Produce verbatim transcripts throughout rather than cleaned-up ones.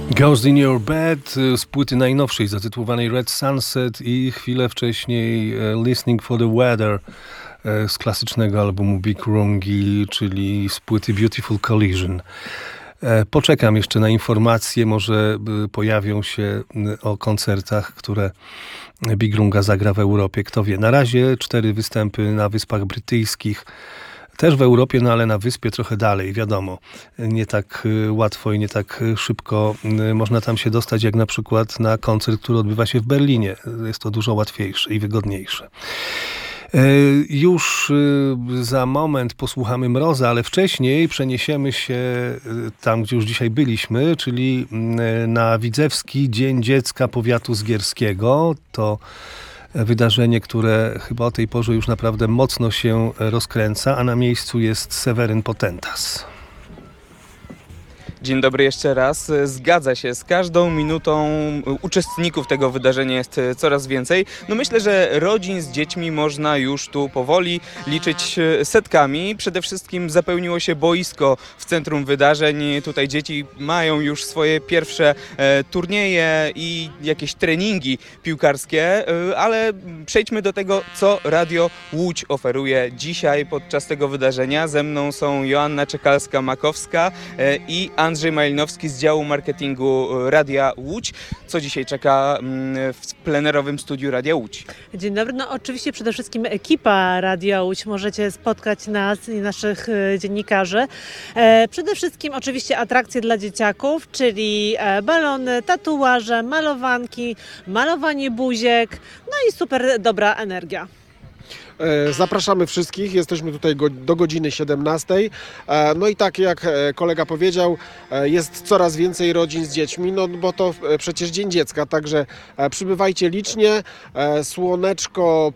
Ghost in Your Bed z płyty najnowszej zatytułowanej Red Sunset i chwilę wcześniej Listening for the Weather z klasycznego albumu Big Rungi, czyli z płyty Beautiful Collision. Poczekam jeszcze na informacje, może pojawią się o koncertach, które Big Runga zagra w Europie. Kto wie. Na razie cztery występy na Wyspach Brytyjskich. Też w Europie, no ale na wyspie trochę dalej, wiadomo. Nie tak łatwo i nie tak szybko można tam się dostać, jak na przykład na koncert, który odbywa się w Berlinie. Jest to dużo łatwiejsze i wygodniejsze. Już za moment posłuchamy Mroza, ale wcześniej przeniesiemy się tam, gdzie już dzisiaj byliśmy, czyli na Widzewski Dzień Dziecka Powiatu Zgierskiego. To wydarzenie, które chyba o tej porze już naprawdę mocno się rozkręca, a na miejscu jest Seweryn Potentas. Dzień dobry jeszcze raz. Zgadza się, z każdą minutą uczestników tego wydarzenia jest coraz więcej. No myślę, że rodzin z dziećmi można już tu powoli liczyć setkami. Przede wszystkim zapełniło się boisko w centrum wydarzeń. Tutaj dzieci mają już swoje pierwsze e, turnieje i jakieś treningi piłkarskie, e, ale przejdźmy do tego, co Radio Łódź oferuje dzisiaj podczas tego wydarzenia. Ze mną są Joanna Czekalska-Makowska e, i Andrzej Andrzej Malinowski z działu marketingu Radia Łódź. Co dzisiaj czeka w plenerowym studiu Radia Łódź? Dzień dobry. No oczywiście przede wszystkim ekipa Radia Łódź. Możecie spotkać nas i naszych dziennikarzy. E, przede wszystkim oczywiście atrakcje dla dzieciaków, czyli balony, tatuaże, malowanki, malowanie buziek, no i super dobra energia. Zapraszamy wszystkich, jesteśmy tutaj do godziny siedemnastej. No i tak jak kolega powiedział, jest coraz więcej rodzin z dziećmi, no bo to przecież Dzień Dziecka, także przybywajcie licznie, słoneczko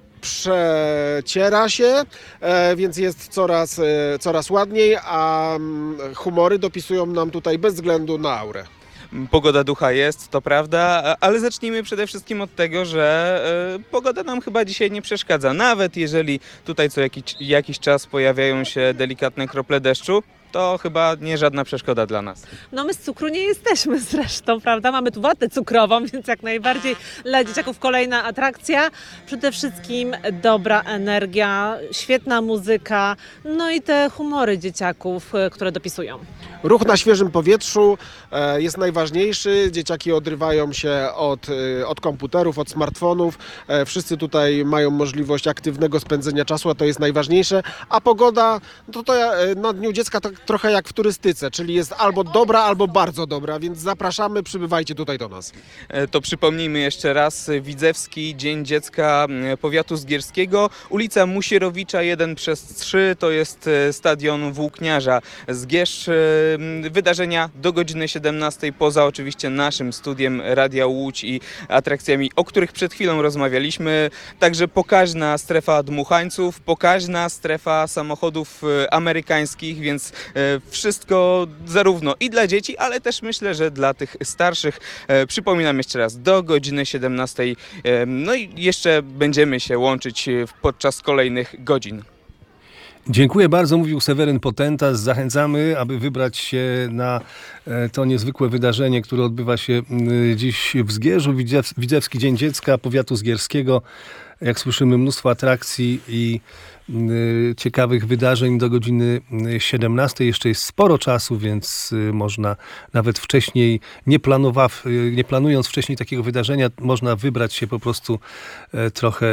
przeciera się, więc jest coraz, coraz ładniej, a humory dopisują nam tutaj bez względu na aurę. Pogoda ducha jest, to prawda, ale zacznijmy przede wszystkim od tego, że y, pogoda nam chyba dzisiaj nie przeszkadza. Nawet jeżeli tutaj co jakiś, jakiś czas pojawiają się delikatne krople deszczu, to chyba nie żadna przeszkoda dla nas. No my z cukru nie jesteśmy zresztą, prawda? Mamy tu watę cukrową, więc jak najbardziej dla dzieciaków kolejna atrakcja. Przede wszystkim dobra energia, świetna muzyka, no i te humory dzieciaków, które dopisują. Ruch na świeżym powietrzu jest najważniejszy. Dzieciaki odrywają się od, od komputerów, od smartfonów. Wszyscy tutaj mają możliwość aktywnego spędzenia czasu, a to jest najważniejsze. A pogoda, to, to na Dniu Dziecka to trochę jak w turystyce, czyli jest albo dobra, albo bardzo dobra, więc zapraszamy, przybywajcie tutaj do nas. To przypomnijmy jeszcze raz, Widzewski Dzień Dziecka Powiatu Zgierskiego, ulica Musierowicza jeden przez trzy, to jest stadion Włókniarza Zgierz. Wydarzenia do godziny siedemnastej, poza oczywiście naszym studiem Radia Łódź i atrakcjami, o których przed chwilą rozmawialiśmy. Także pokaźna strefa dmuchańców, pokaźna strefa samochodów amerykańskich, więc wszystko zarówno i dla dzieci, ale też myślę, że dla tych starszych. Przypominam jeszcze raz, do godziny siedemnastej. No i jeszcze będziemy się łączyć podczas kolejnych godzin. Dziękuję bardzo, mówił Seweryn Potentas. Zachęcamy, aby wybrać się na to niezwykłe wydarzenie, które odbywa się dziś w Zgierzu. Widzewski Dzień Dziecka Powiatu Zgierskiego. Jak słyszymy, mnóstwo atrakcji i ciekawych wydarzeń do godziny siedemnastej. Jeszcze jest sporo czasu, więc można nawet wcześniej, nie, planowaw, nie planując wcześniej takiego wydarzenia, można wybrać się po prostu trochę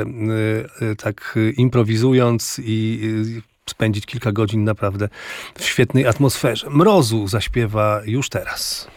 tak improwizując i spędzić kilka godzin naprawdę w świetnej atmosferze. Mrozu zaśpiewa już teraz.